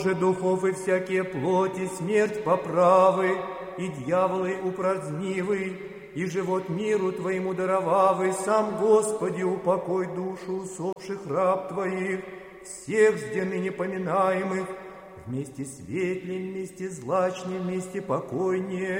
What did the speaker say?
же духов и всякие плоти, смерть поправы, и дьяволы упразднивы, и живот миру Твоему даровавый, сам, Господи, упокой душу усопших раб Твоих, всех с ныне поминаемых, вместе светлым, вместе злачным, вместе покойнее,